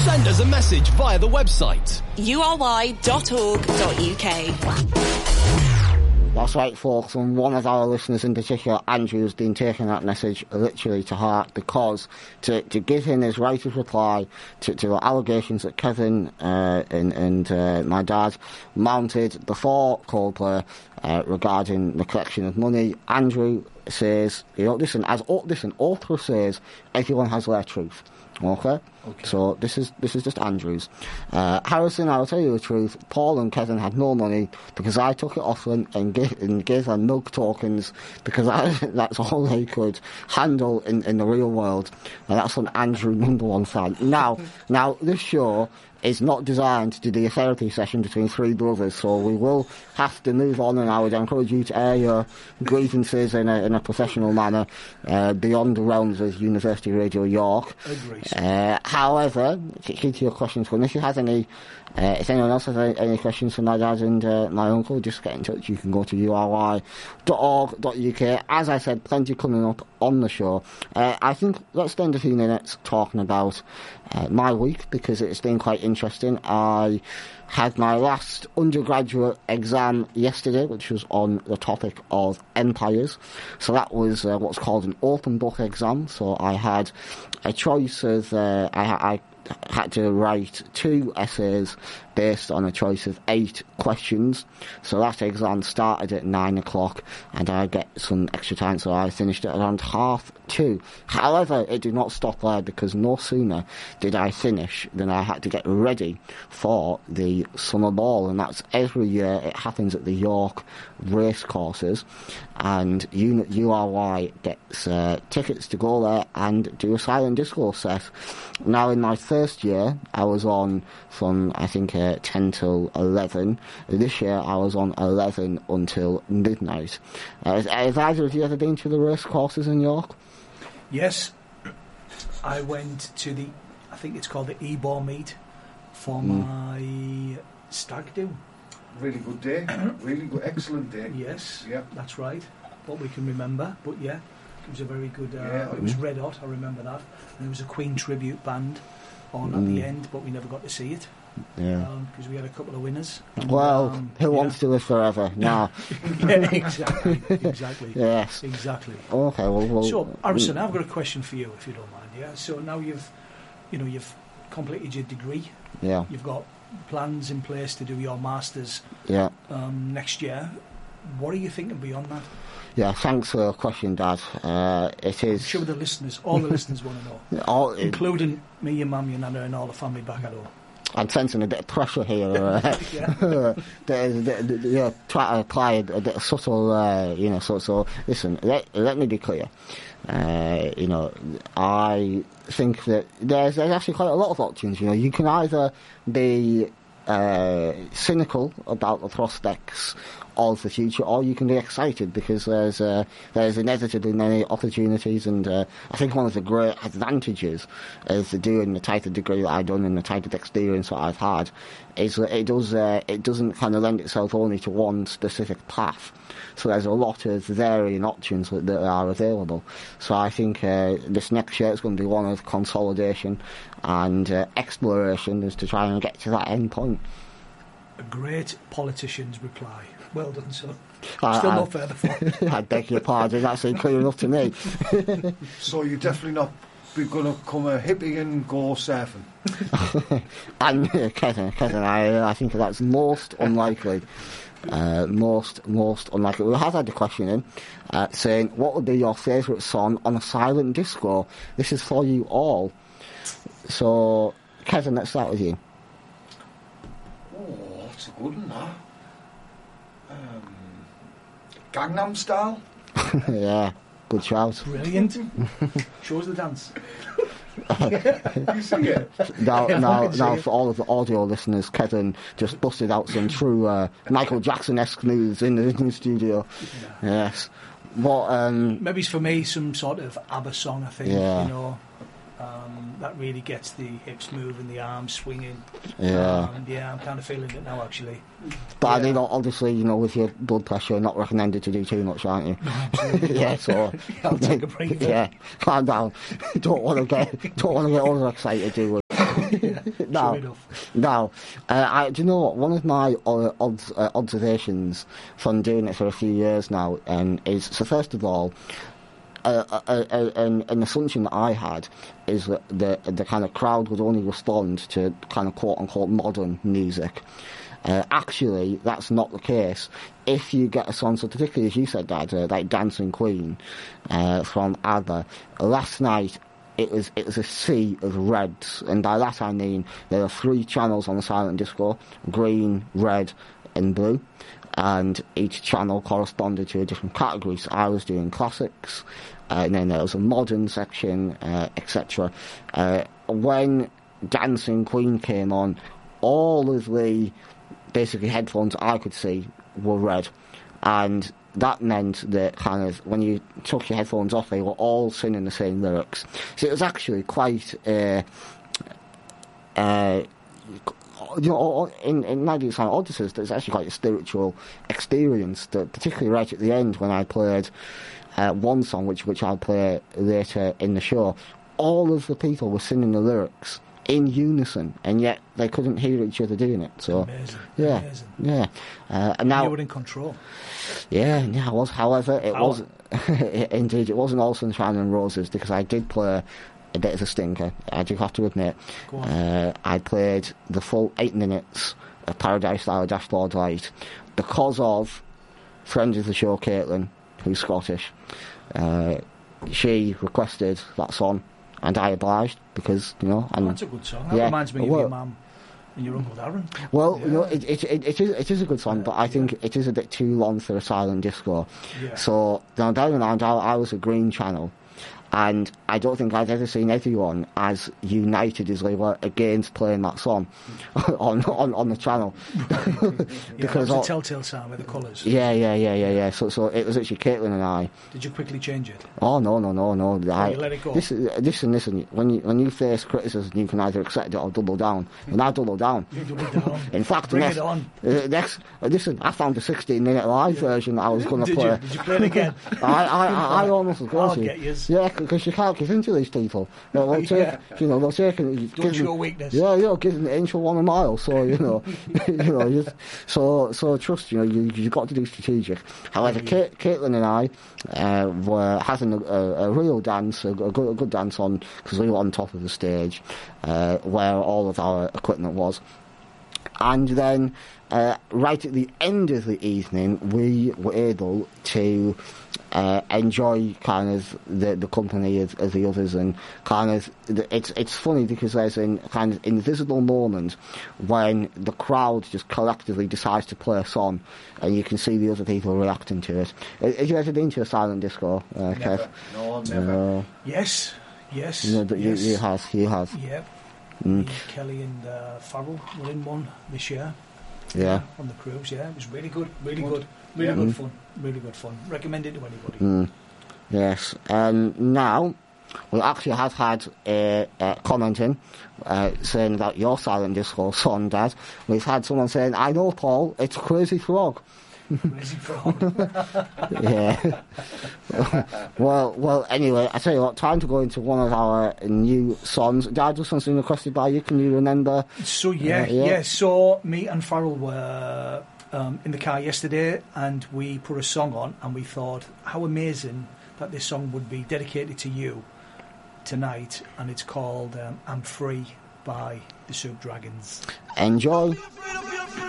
Send us a message via the website ury.org.uk. That's right, folks, and one of our listeners in particular, Andrew, has been taking that message literally to heart, because to give him his right of reply to the allegations that Kevin and my dad mounted before Coldplay regarding the collection of money, Andrew says, listen, author says, everyone has their truth. Okay. So this is just Andrews. Harrison, I'll tell you the truth. Paul and Kevin had no money because I took it off them and gave them milk tokens because that's all they could handle in the real world. And that's an Andrew #1 fan. Now this show is not designed to do a therapy session between three brothers, so we will have to move on, and I would encourage you to air your grievances in a professional manner beyond the realms of University Radio York. However, key to your questions, if you have any, if anyone else has any questions for my dad and my uncle, just get in touch. You can go to uri.org.uk. As I said, plenty coming up on the show. I think let's spend a few minutes talking about my week, because it's been quite interesting. I had my last undergraduate exam yesterday, which was on the topic of empires. So that was what's called an open book exam. So I had a choice of, I had to write 2 essays based on a choice of 8 questions. So that exam started at 9 o'clock and I get some extra time, so I finished at around 2:30. However, it did not stop there, because no sooner did I finish than I had to get ready for the summer ball, and that's every year. It happens at the York racecourses, and URY gets tickets to go there and do a silent disco set. Now, in my first year, I was on from, I think, 10 till 11. This year, I was on 11 until midnight. Has either of you ever been to the racecourses in York? Yes. I went to I think it's called the Ebor meet for my stag do. Really good day. Really good, excellent day. Yes, yeah, that's right. What we can remember, but yeah, it was a very good. It was red hot. I remember that, and there was a Queen tribute band on at the end, but we never got to see it. Yeah, because we had a couple of winners. And, who wants to live forever? Nah. Yeah, exactly. Yes, exactly. Okay, well. So, Harrison, I've got a question for you, if you don't mind. Yeah. So now you've completed your degree. Yeah. You've got plans in place to do your masters. Yeah. Next year. What are you thinking beyond that? Yeah, thanks for the question, Dad. It is. I'm sure all the listeners want to know, including me, your mum, your nana, and all the family back at home. I'm sensing a bit of pressure here. Try to apply a bit of subtle, So listen, let me be clear. I think that there's actually quite a lot of options. You can either be cynical about the prospects of the future, or you can be excited because there's inevitably many opportunities, and I think one of the great advantages of doing the type of degree that I've done and the type of experience that I've had is that it doesn't kind of lend itself only to one specific path. So there's a lot of varying options that are available. So I think this next year is going to be one of consolidation and exploration, is to try and get to that end point. A great politician's reply. Well done, son. Still not further forward. I beg your pardon, that's clear enough to me. So you're definitely not going to become a hippie and go surfing? And Kevin, I think that's most unlikely. Most unlikely. We have had a question in saying, what would be your favourite song on a silent disco? This is for you all. So, Kevin, let's start with you. Oh, that's a good one, that. Gangnam Style? Yeah, good shout. Brilliant. Shows the dance. You sing it? Now, for all of the audio listeners, Kevin just busted out some true Michael Jackson-esque moves in the studio. Yeah. Yes. What? Maybe it's for me some sort of ABBA song, I think. Yeah. That really gets the hips moving, the arms swinging. Yeah. I'm kind of feeling it now, actually. But I mean, obviously, with your blood pressure, not recommended to do too much, aren't you? Yeah, so I'll take a break. Yeah, calm down. Don't want to get overexcited, do we? Now, Sure enough. now, do you know what? One of my observations from doing it for a few years now is, so first of all, an assumption that I had is that the kind of crowd would only respond to kind of quote-unquote modern music. Actually, that's not the case. If you get a song, so particularly as you said, Dad, like Dancing Queen from ABBA, last night it was a sea of reds, and by that I mean there are 3 channels on the silent disco: green, red, and blue. And each channel corresponded to a different category. So I was doing classics, and then there was a modern section, etc. When Dancing Queen came on, all of the basically headphones I could see were red, and that meant that kind of when you took your headphones off, they were all singing the same lyrics. So it was actually quite you know, in Nigel Silent Odysseys, there's actually quite a spiritual experience, that particularly right at the end when I played one song, which I'll play later in the show. All of the people were singing the lyrics in unison, and yet they couldn't hear each other doing it. So, Amazing. yeah, Amazing. yeah. And now You were in control. yeah, I was. However, it was indeed it wasn't all sunshine and roses, because I did play a bit of a stinker. I do have to admit. Go on. I played the full 8 minutes of Paradise Style Dashboard Light because of friend of the show, Caitlin, who's Scottish. She requested that song, and I obliged because, you know. And That's a good song. That yeah, reminds me of well, your mum and your uncle Darren. well, you know, it is a good song, but I think it is a bit too long for a silent disco. Yeah. So, now down the line, I was a green channel, and I don't think I've ever seen everyone as united as they were against playing that song on the channel. Because all- a telltale sign with the colours. Yeah. So it was actually Caitlin and I. Did you quickly change it? Oh no! You let it go? Listen. When you face criticism, you can either accept it or double down. And I double down. You doubled down. In fact, Bring it on. Listen, I found a 16-minute live version that I was going to Did play. you? Did you play it again? I almost was going I'll to. get yours. Yeah, because you can't give in to these people. They'll take, Yeah. you know, they'll take it. Don't show weakness. Yeah, giving an inch for 1 a mile. So you know, so trust. You know, you've got to do strategic. However, Caitlin and I were having a real dance, a good dance on, because we were on top of the stage where all of our equipment was. And then, right at the end of the evening, we were able to enjoy kind of the company of the others, and kind of it's funny because there's a kind of invisible moment when the crowd just collectively decides to play a song, and you can see the other people reacting to it. Have you ever been to a silent disco, Kev? No, never. Yes. Yes. You know, Yes. you have. Yeah. Mm. Kelly and Farrell were in one this year. Yeah. On the cruise, yeah. It was really good. Really Good. good. Really Yeah. good fun. Really good fun. Recommend it to anybody. Mm. Yes. Now, we actually have had a commenting saying about your silent disco song, Dad. We've had someone saying, I know, Paul, it's Crazy Frog. Crazy Frog. Yeah. well, anyway, I tell you what, time to go into one of our new songs. Dad, was something requested by you, can you remember? So, yeah. So, me and Farrell were in the car yesterday, and we put a song on, and we thought, how amazing that this song would be dedicated to you tonight, and it's called I'm Free by the Soup Dragons. Enjoy.